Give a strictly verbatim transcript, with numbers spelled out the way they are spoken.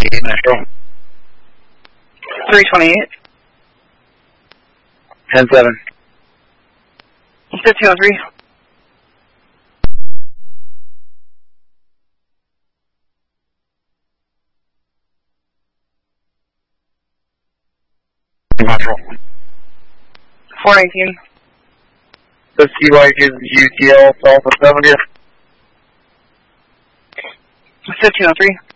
twenty-eight, Metro. three twenty-eight. ten seven. fifteen oh three. Metro. four nineteen. The C Y gives U T L Alpha seventy. fifteen oh three.